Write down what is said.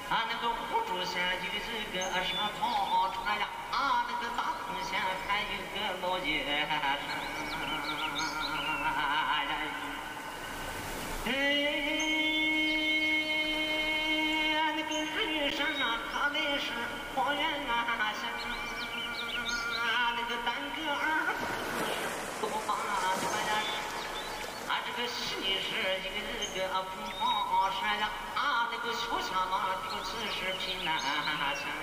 那个五竹山就这个是跑船呀，那个大通县还有个老爷山。那个人山啊，他来是花园啊乡，那个单个儿子是多马船呀。这个西是这个凤凰山呀，那个小下马就是平南乡。